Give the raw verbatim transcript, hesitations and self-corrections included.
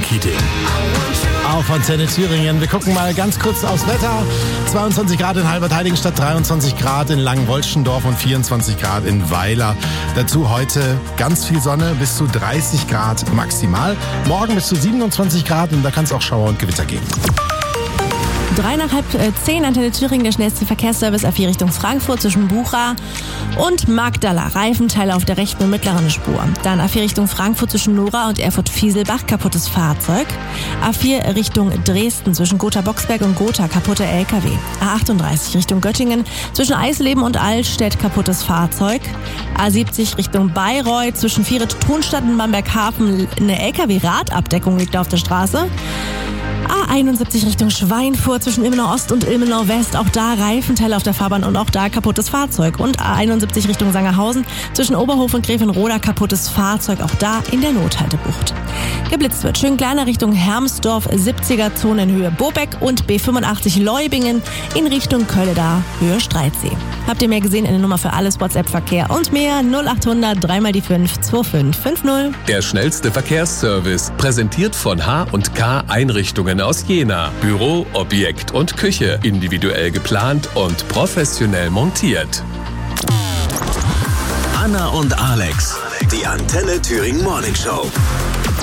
Keating. Auf Antenne Thüringen. Wir gucken mal ganz kurz aufs Wetter. zweiundzwanzig Grad in Halbertheiligenstadt, dreiundzwanzig Grad in Langenwolschendorf und vierundzwanzig Grad in Weiler. Dazu heute ganz viel Sonne, bis zu dreißig Grad maximal. Morgen bis zu siebenundzwanzig Grad und da kann es auch Schauer und Gewitter geben. Drei nach halb zehn, Antenne Thüringen, der schnellste Verkehrsservice A vier Richtung Frankfurt zwischen Bucha und Magdala. Reifenteile auf der rechten und mittleren Spur. Dann A vier Richtung Frankfurt zwischen Nora und Erfurt-Fieselbach, kaputtes Fahrzeug. A vier Richtung Dresden zwischen Gotha-Boxberg und Gotha, kaputter L K W. A achtunddreißig Richtung Göttingen zwischen Eisleben und Altstedt, kaputtes Fahrzeug. A siebzig Richtung Bayreuth zwischen Vieret-Thunstadt und Bamberg-Hafen, eine L K W-Radabdeckung liegt auf der Straße. A einundsiebzig Richtung Schweinfurt zwischen Ilmenau Ost und Ilmenau West. Auch da Reifenteile auf der Fahrbahn und auch da kaputtes Fahrzeug. Und A einundsiebzig Richtung Sangerhausen zwischen Oberhof und Grevenroda, kaputtes Fahrzeug. Auch da in der Nothaltebucht. Geblitzt wird schön kleiner Richtung Hermsdorf, siebziger Zone in Höhe Bobeck und B fünfundachtzig Leubingen in Richtung Kölleda, Höhe Streitsee. Habt ihr mehr gesehen? Eine Nummer für alles, WhatsApp-Verkehr und mehr null achthundert drei mal die fünf zwei fünf fünf null. Der schnellste Verkehrsservice, präsentiert von H und K Einrichtungen aus Jena. Büro, Objekt und Küche, individuell geplant und professionell montiert. Anna und Alex, die Antenne Thüringen Morning Show.